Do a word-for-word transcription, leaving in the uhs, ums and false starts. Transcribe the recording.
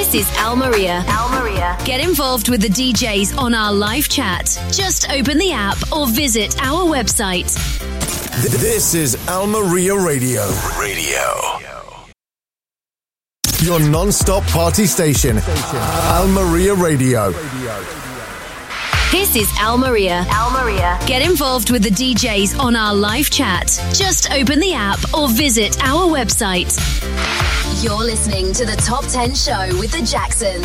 This is Al Maria. Al Maria. Get involved with the D Js on our live chat. Just open the app or visit our website. This is Al Maria Radio. Radio. Your non-stop party station. Al Maria Radio. This is Al Maria. Al Maria. Get involved with the D Js on our live chat. Just open the app or visit our website. You're listening to the Top ten Show with the Jacksons.